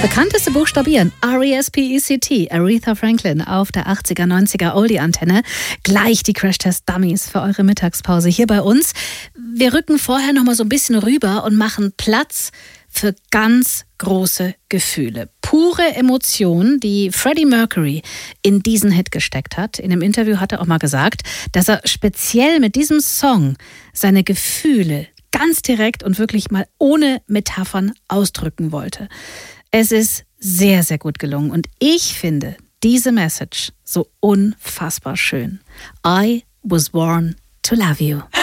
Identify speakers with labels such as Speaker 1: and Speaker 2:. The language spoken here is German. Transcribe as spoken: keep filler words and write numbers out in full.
Speaker 1: Bekannteste Buchstabieren, R E S P E C T, Aretha Franklin auf der achtziger, neunziger Oldie-Antenne. Gleich die Crash-Test-Dummies für eure Mittagspause hier bei uns. Wir rücken vorher noch mal so ein bisschen rüber und machen Platz für ganz große Gefühle. Pure Emotionen, die Freddie Mercury in diesen Hit gesteckt hat. In einem Interview hat er auch mal gesagt, dass er speziell mit diesem Song seine Gefühle ganz direkt und wirklich mal ohne Metaphern ausdrücken wollte. Es ist sehr, sehr gut gelungen und ich finde diese Message so unfassbar schön. I was born to love you.